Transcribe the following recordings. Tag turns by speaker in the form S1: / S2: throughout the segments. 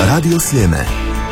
S1: Radio Sljeme.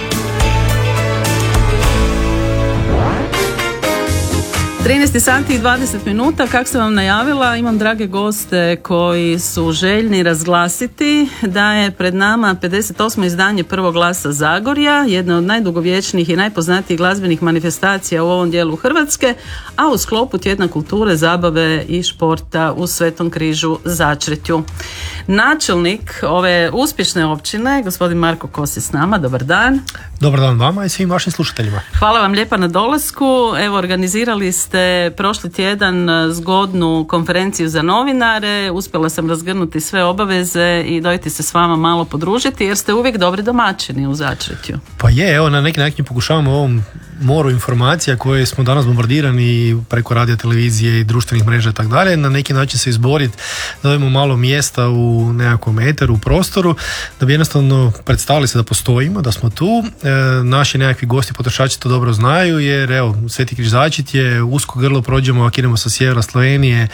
S2: sati i 20 minuta, kako sam vam najavila, imam drage goste koji su željni razglasiti da je pred nama 58. izdanje Prvog glasa Zagorja, jedna od najdugovječnijih i najpoznatijih glazbenih manifestacija u ovom dijelu Hrvatske, a u sklopu tjedna kulture, zabave i športa u Svetom Križu Začretju. Načelnik ove uspješne općine, gospodin Marko Kos je s nama, dobar dan.
S3: Dobar dan vama i svim vašim slušateljima.
S2: Hvala vam lijepa na dolasku. Evo, organizirali ste prošli tjedan zgodnu konferenciju za novinare, uspjela sam razgrnuti sve obaveze i dojti se s vama malo podružiti, jer ste uvijek dobri domaćini u Začretju.
S3: Pa je, evo, na neki način pokušavamo ovom moru informacija koje smo danas bombardirani preko radio, televizije i društvenih mreža i tako dalje, na neki način se izboriti da dobijemo malo mjesta u nekakvom eteru, u prostoru, da bi jednostavno predstavili se da postojimo, da smo tu. Naši nekakvi gosti, potrošači to dobro znaju, jer evo, Sveti Križ Začretje, usko grlo prođemo, ako idemo sa sjevera Slovenije,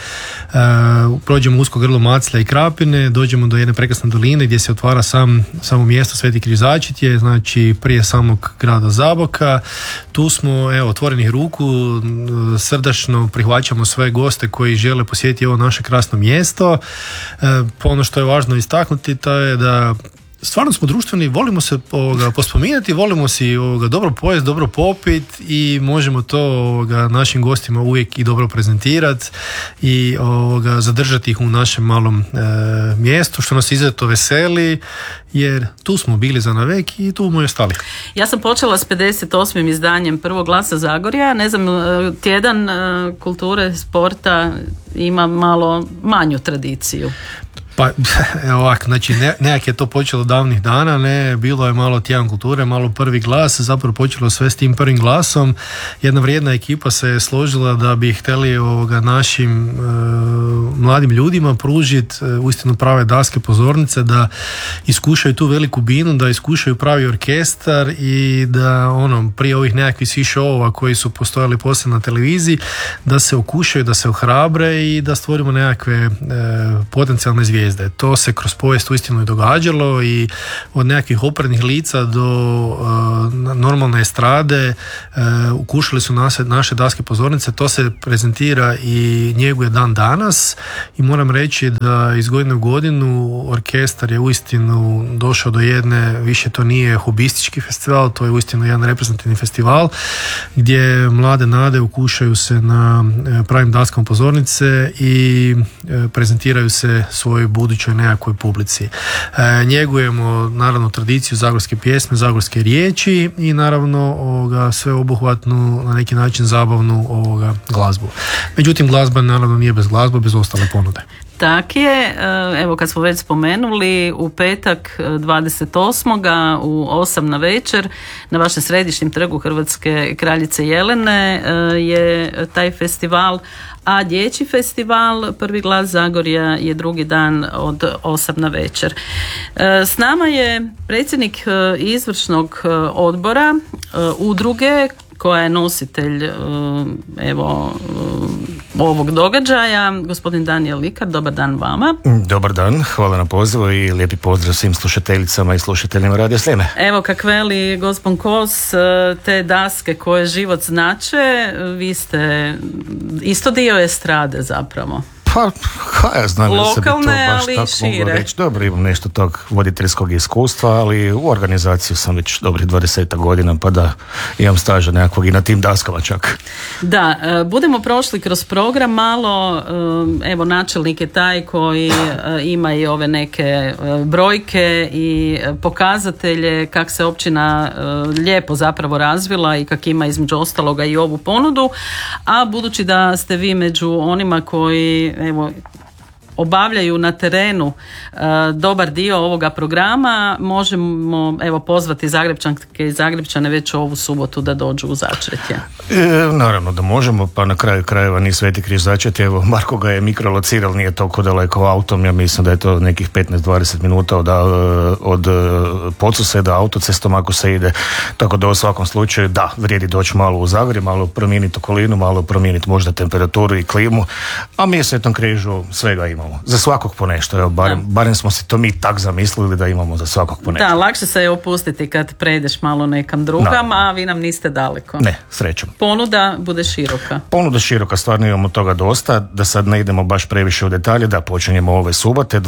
S3: prođemo usko grlo Maclja i Krapine, dođemo do jedne prekrasne doline gdje se otvara samo mjesto Sveti Križ Začretje, znači prije samog grada Zaboka. Tu smo, evo, otvorenih ruku, srdačno prihvaćamo sve goste koji žele posjetiti ovo naše krasno mjesto. Ono što je važno istaknuti, to je da stvarno smo društveni, volimo se pospominjati, volimo si dobro pojesti, dobro popit i možemo to našim gostima uvijek i dobro prezentirati i zadržati ih u našem malom mjestu, što nas izuzetno veseli, jer tu smo bili za navek i tu smo i ostali. Ja sam počela s 58. izdanjem Prvog glasa Zagorja. Ne znam, tjedan kulture, sporta ima malo manju tradiciju. Pa ovak, znači nekak je to počelo davnih dana, ne, bilo je malo tjedan kulture, malo Prvi glas, zapravo počelo sve s tim prvim glasom. Jedna vrijedna ekipa se je složila da bi htjeli našim mladim ljudima pružiti uistinu prave daske pozornice, da iskušaju tu veliku binu, da iskušaju pravi orkestar i da prije ovih nekakvih svih šovova koji su postojali poslije na televiziji, da se okušaju, da se ohrabre i da stvorimo nekakve potencijalne zvijezde. To se kroz povijest uistinu i događalo i od nekakvih opernih lica do normalne estrade ukušali su naše daske pozornice. To se prezentira i njeguje dan danas i moram reći da iz godine u godinu orkestar je uistinu došao do jedne, više to nije hobistički festival, to je uistinu jedan reprezentativni festival gdje mlade nade ukušaju se na pravim daskama pozornice i prezentiraju se svojoj budućoj nekakvoj publici. Njegujemo naravno tradiciju zagorske pjesme, zagorske riječi i naravno sveobuhvatnu, na neki način zabavnu glazbu. Međutim, glazba naravno nije bez glazbe, bez ostale ponude.
S2: Tak je, evo kad smo već spomenuli, u petak 28. u 8 na večer na vašem središnjem trgu Hrvatske kraljice Jelene je taj festival, a dječji festival Prvi glas Zagorja je drugi dan od 8 na večer. S nama je predsjednik izvršnog odbora udruge koja je nositelj ovog događaja, gospodin Danijel Likar. Dobar dan vama.
S4: Dobar dan, hvala na pozivu i lijepi pozdrav svim slušateljicama i slušateljima Radio Sljeme.
S2: Evo, kak veli gospodin Kos, te daske koje život znače, vi ste isto dio estrade zapravo.
S4: Pa, ja znam da se bi to baš
S2: ali
S4: tako
S2: šire.
S4: moglo reći. Dobro, imam nešto tog voditeljskog iskustva, ali u organizaciju sam već dobrih 20 godina, pa da imam staža nekakvog i na tim daskama čak.
S2: Da, budemo prošli kroz program malo, evo načelnik je taj koji ima i ove neke brojke i pokazatelje kak se općina lijepo zapravo razvila i kak ima između ostaloga i ovu ponudu, a budući da ste vi među onima koji obavljaju na terenu dobar dio ovoga programa, možemo pozvati Zagrepčanke i Zagrepčane već ovu subotu da dođu u Začretje.
S4: Naravno da možemo, pa na kraju krajeva ni Sveti Križ Začretje, evo Marko ga je mikrolociral, nije toliko daleko autom, ja mislim da je to nekih 15-20 minuta od Podsuseda autocestom ako se ide, tako da u svakom slučaju da, vrijedi doći malo u Zagreb, malo promijeniti okolinu, malo promijeniti možda temperaturu i klimu, a mi u Svetom Križu svega imamo. imamo. Za svakog po nešto. Evo, barem smo si to mi tak zamislili da imamo za svakog po nešto.
S2: Da, lakše se je opustiti kad prejdeš malo nekam drugam, a vi nam niste daleko.
S4: Ne, srećom.
S2: Ponuda bude široka.
S4: Ponuda široka, stvarno imamo toga dosta, da sad ne idemo baš previše u detalje, da počinjemo ove subote,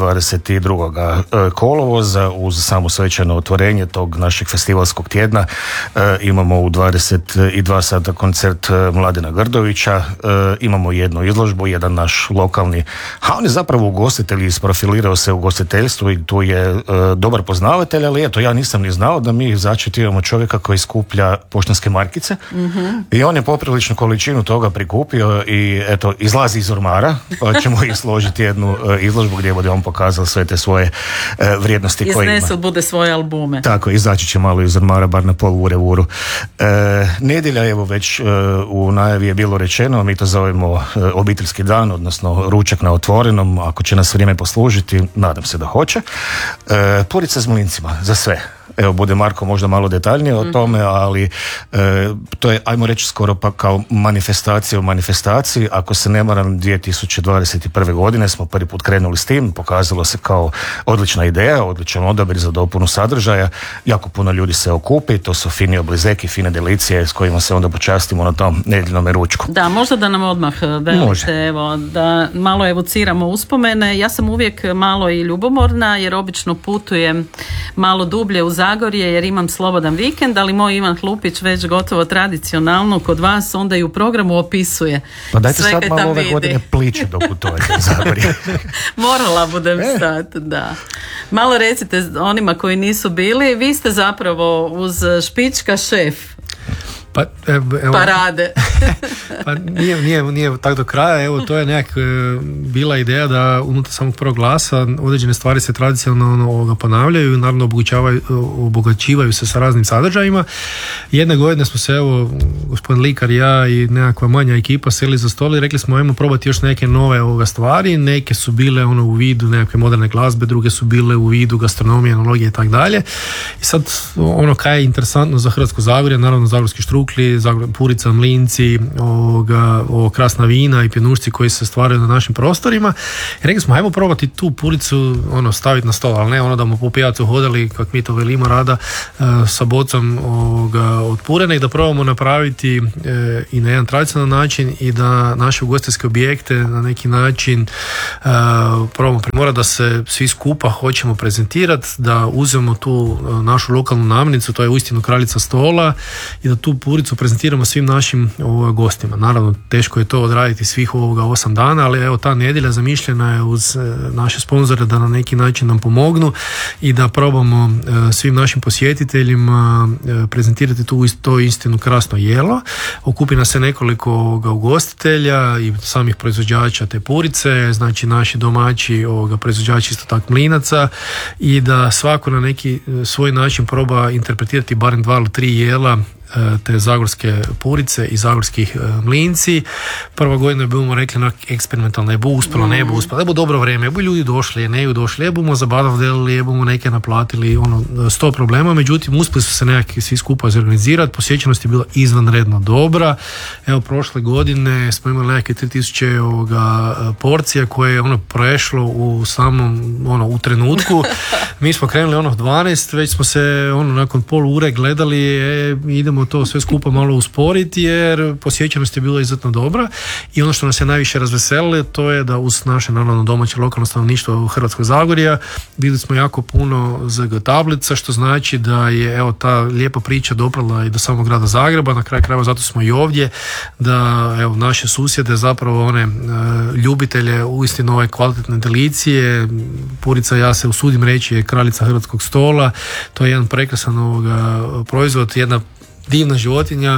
S4: 22. kolovoza, uz samo svečano otvorenje tog našeg festivalskog tjedna. Imamo u 22 sata koncert Mladena Grdovića, imamo jednu izložbu, jedan naš lokalni, a on je zapravo ugostitelj, isprofilirao se u ugostiteljstvu i tu je dobar poznavatelj, ali eto, ja nisam ni znao da mi začeti imamo čovjeka koji skuplja poštanske markice i on je popriličnu količinu toga prikupio i eto, izlazi iz ormara, pa ćemo i složiti jednu izložbu gdje bude on pokazao sve te svoje vrijednosti koje ima.
S2: Iznesu bude svoje albume.
S4: Tako, izaći će malo iz ormara, bar na pol ure uru. Nedjelja, evo već u najavi je bilo rečeno, mi to zovemo obiteljski dan, odnosno ručak na otvorenom, ako će nas vrijeme poslužiti, nadam se da hoće. Purica s mlincima, za sve. Evo, bude Marko možda malo detaljnije o tome, ali to je, ajmo reći, skoro pa kao manifestacija u manifestaciji. Ako se ne varam, 2021. godine smo prvi put krenuli s tim, pokazalo se kao odlična ideja, odličan odabir za dopunu sadržaja, jako puno ljudi se okupi, to su fini oblizeki, fine delicije s kojima se onda počastimo na tom nedjeljnom ručku.
S2: Da, možda da nam odmah velite, evo, da malo evociramo uspomene. Ja sam uvijek malo i ljubomorna, jer obično putujem malo dublje u Zagorje jer imam slobodan vikend, ali moj Ivan Hlupić već gotovo tradicionalno kod vas onda i u programu opisuje.
S4: Pa dajte sad malo ove godine pliče dok putujete u Zagorje.
S2: Morala budem sad, da. Malo recite onima koji nisu bili, vi ste zapravo uz Špička šef.
S3: Pa, evo,
S2: parade.
S3: Pa nije tako do kraja, evo, to je nekak bila ideja da unutar samog prvog glasa određene stvari se tradicionalno ponavljaju i naravno obogaćivaju se sa raznim sadržajima. Jedne godine smo se, evo, gospodin Likar, ja i nekakva manja ekipa seli za stol i rekli smo ajmo probati još neke nove stvari, neke su bile u vidu nekakve moderne glazbe, druge su bile u vidu gastronomije, enologije i tako dalje. I sad kaj je interesantno za Hrvatsko Zagorje, naravno zagorski štrukli, Purica, mlinci, krasna vina i pjenušci koji se stvaraju na našim prostorima. I rekli smo, ajmo probati tu puricu staviti na stol, ali ne da mu po pijacu hodali, kak mi to velimo rada, sa bocom od purene i da probamo napraviti i na jedan tradicionalan način i da naše ugostiteljske objekte na neki način probamo primorati da se svi skupa hoćemo prezentirati, da uzmemo tu našu lokalnu namirnicu, to je uistinu kraljica stola i da tu puricu prezentiramo svim našim gostima. Naravno, teško je to odraditi svih 8 dana, ali evo, ta nedjelja zamišljena je uz naše sponzore da na neki način nam pomognu i da probamo svim našim posjetiteljima prezentirati to istinu krasno jelo. Okupi nas se nekoliko ugostitelja i samih proizvođača te purice, znači naši domaći proizvođači isto tako mlinaca i da svako na neki svoj način proba interpretirati barem 2 ili 3 jela te zagorske purice i zagorskih mlinci. Prva godina budemo rekli eksperimentalno, je bu uspjelo, ne bu uspjelo, je bu dobro vrijeme, je bu ljudi došli, ne ju došli, je bumo zabav delili, je bumo neke naplatili, 100 problema, međutim uspjeli su se nekakvi svi skupa izorganizirati, posjećenost je bila izvanredno dobra. Evo, prošle godine smo imali nekakve 3000 porcija koje je prešlo u samom u trenutku. Mi smo krenuli 12, već smo se nakon pol ure gledali, idemo to sve skupa malo usporiti jer posjećenost je bila izuzetno dobra i ono što nas je najviše razveselilo to je da uz naše naravno domaće lokalno stanovništvo u Hrvatskog Zagorja bili smo jako puno ZG tablica, što znači da je ta lijepa priča doprala i do samog grada Zagreba, na kraju krajeva zato smo i ovdje, da naše susjede zapravo one ljubitelje uistinu ove kvalitetne delicije. Purica, ja se usudim reći, je kraljica hrvatskog stola, to je jedan prekrasan proizvod, jedna divna životinja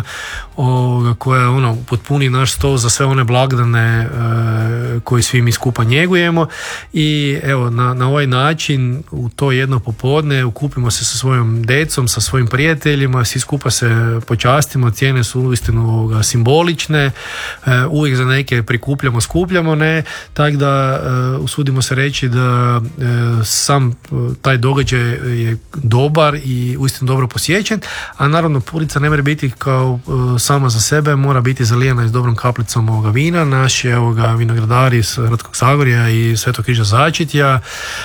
S3: koja potpuni naš stol za sve one blagdane koji svi mi skupa njegujemo i evo na ovaj način u to jedno popodne okupimo se sa svojom decom, sa svojim prijateljima, svi skupa se počastimo, cijene su uistinu simbolične, uvijek za neke prikupljamo, skupljamo, ne, tako da usudimo se reći da sam taj događaj je dobar i uistinu dobro posjećen, a naravno Purica ne mora biti kao sama za sebe, mora biti zalijena i s dobrom kaplicom ovoga vina. Naši vinogradari iz Hrvatskog Zagorja i Svetog Križa Začitja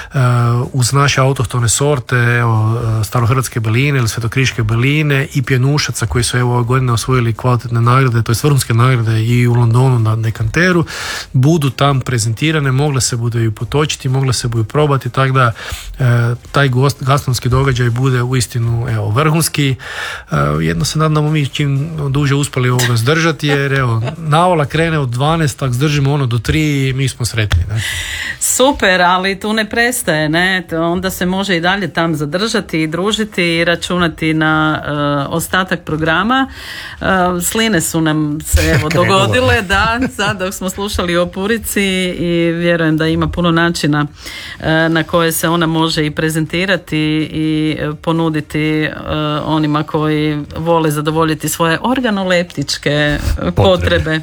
S3: uz naše autohtone sorte, starohrvatske beline ili svetokriške beline i pjenušaca koji su ove godine osvojili kvalitetne nagrade, to je vrhunske nagrade i u Londonu na dekanteru, budu tam prezentirane, mogle se budu i potočiti, mogle se budu probati, tako da taj gastronomski događaj bude uistinu vrhunski. Jedno se nadamo mi čim duže uspjeli ovoga zdržati, jer navala krene od 12, tak zdržimo do 3 i mi smo sretni. Ne?
S2: Super, ali tu ne prestaje, ne? Onda se može i dalje tam zadržati i družiti i računati na ostatak programa. Sline su nam se dogodile, da, sad dok smo slušali o purici, i vjerujem da ima puno načina na koje se ona može i prezentirati i ponuditi onima koji vole zadovoljiti svoje organoleptičke potrebe.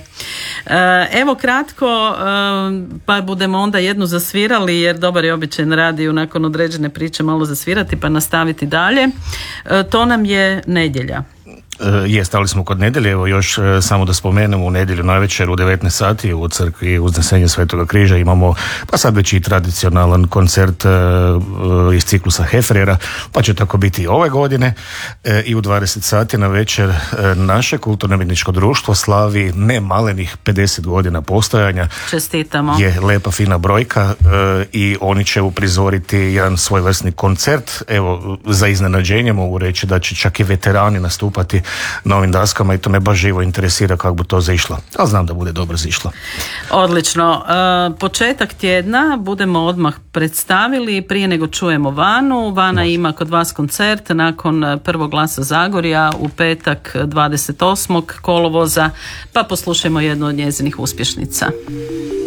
S2: Evo kratko, pa budemo onda jednu zasvirali, jer dobar je običaj na radiju nakon određene priče malo zasvirati pa nastaviti dalje. To nam je nedjelja.
S4: Stali smo kod nedjelje, evo još samo da spomenemo, u nedjelju navečer u 19 sati u crkvi Uznesenje Svetoga Križa imamo pa sad već i tradicionalan koncert iz ciklusa Hefrera, pa će tako biti i ove godine, i u 20 sati na večer naše kulturno-umjetničko društvo slavi ne malenih 50 godina postojanja.
S2: Čestitamo.
S4: Je lepa fina brojka i oni će uprizoriti jedan svojevrsni koncert. Evo, za iznenađenje mogu reći da će čak i veterani nastupati na ovim daskama i to me baš živo interesira kako bi to zašlo. Ali znam da bude dobro zašlo.
S2: Odlično. Početak tjedna budemo odmah predstavili prije nego čujemo Vanu. Vana ima kod vas koncert nakon prvog Glasa Zagorja u petak 28. kolovoza, pa poslušajmo jednu od njezinih uspješnica.